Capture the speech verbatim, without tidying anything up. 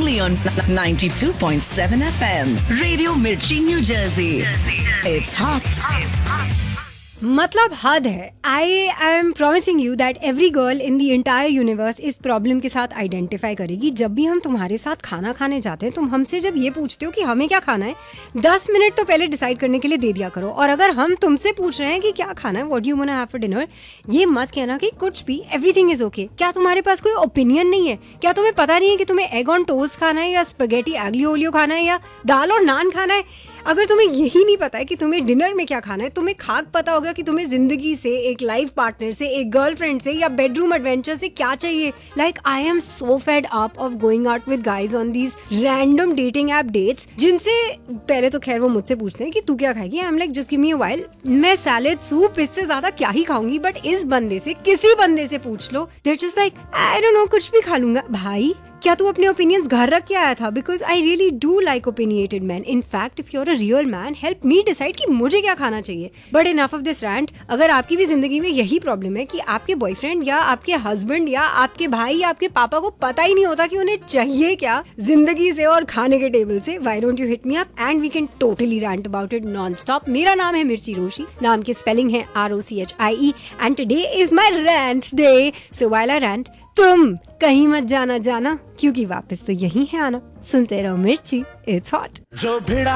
only on ninety-two point seven F M. Radio Mirchi, New Jersey. It's hot. मतलब हद है. I am promising you that every girl in the entire universe इस problem के साथ identify करेगी. जब भी हम तुम्हारे साथ खाना खाने जाते हैं, तुम हमसे जब ये पूछते हो कि हमें क्या खाना है, दस मिनट तो पहले डिसाइड करने के लिए दे दिया करो. और अगर हम तुमसे पूछ रहे हैं कि क्या खाना है, what do you want to have for dinner, ये मत कहना कि कुछ भी, एवरीथिंग इज ओके. क्या तुम्हारे पास कोई ओपिनियन नहीं है? क्या तुम्हें पता नहीं है कि तुम्हें एग ऑन टोस्ट खाना है या स्पेगेटी एग्लियो ओलियो खाना है या दाल और नान खाना है? अगर तुम्हें यही नहीं पता है कि तुम्हें डिनर में क्या खाना है, तुम्हें खाक पता होगा कि तुम्हें जिंदगी से, एक लाइफ पार्टनर से, एक गर्लफ्रेंड से या बेडरूम एडवेंचर से क्या चाहिए. Like I am so fed up of going out with guys on these random dating app dates, जिनसे पहले तो खैर वो मुझसे पूछते हैं कि तू क्या खाएगी. I am like just give me a while, मैं सैलेड सूप इससे ज्यादा क्या ही खाऊंगी. बट इस बंदे से, किसी बंदे से पूछ लो, there just like I don't know, कुछ भी खा लूंगा. भाई क्या तू अपने ओपिनियंस घर रख के आया था? Because I really do like opinionated man. In fact if you are a real man, help me decide कि मुझे क्या खाना चाहिए. But enough of this rant. अगर आपकी भी जिंदगी में यही प्रॉब्लम है कि आपके बॉयफ्रेंड या आपके हस्बैंड या आपके भाई या आपके पापा को पता ही नहीं होता कि उन्हें चाहिए क्या जिंदगी से और खाने के टेबल से, why don't you hit me up and we can totally rant about it non stop. मेरा नाम है मिर्ची रोशी, नाम की स्पेलिंग है R O C H I E, and today is my rant day. So while I rant, तुम कहीं मत जाना जाना, क्योंकि वापस तो यही है आना. सुनते रहो मिर्ची, इट्स हॉट. जो भिड़ा